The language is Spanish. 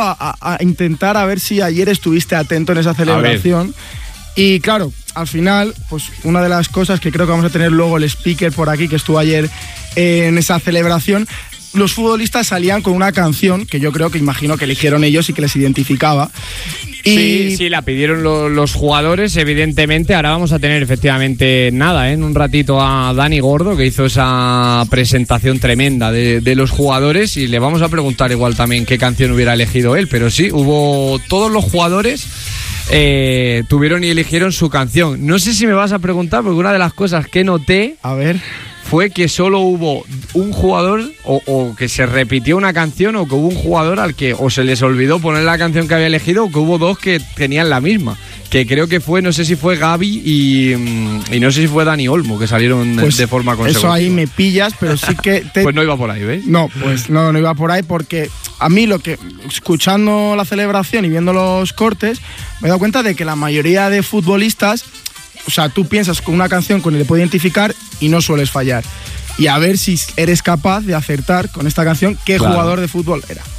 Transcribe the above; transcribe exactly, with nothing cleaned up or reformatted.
a, a, a intentar a ver si ayer estuviste atento en esa celebración. Y claro, al final, pues una de las cosas que creo que vamos a tener luego el speaker por aquí, que estuvo ayer eh, en esa celebración, los futbolistas salían con una canción que yo creo que imagino que eligieron ellos y que les identificaba. Y... Sí, sí, la pidieron lo, los jugadores, evidentemente. Ahora vamos a tener efectivamente nada, ¿eh? En un ratito a Dani Gordo, que hizo esa presentación tremenda de, de los jugadores, y le vamos a preguntar igual también qué canción hubiera elegido él. Pero sí, hubo todos los jugadores eh, tuvieron y eligieron su canción. No sé si me vas a preguntar, porque una de las cosas que noté... A ver... fue que solo hubo un jugador o, o que se repitió una canción, o que hubo un jugador al que o se les olvidó poner la canción que había elegido, o que hubo dos que tenían la misma, que creo que fue, no sé si fue Gaby y, y no sé si fue Dani Olmo, que salieron pues de forma consecutiva. Eso ahí me pillas, pero sí que... Te... Pues no iba por ahí, ¿ves? No, pues no, no iba por ahí, porque a mí lo que, escuchando la celebración y viendo los cortes, me he dado cuenta de que la mayoría de futbolistas... O sea, tú piensas con una canción con la que te puede identificar y no sueles fallar. Y a ver si eres capaz de acertar con esta canción qué claro. jugador de fútbol era.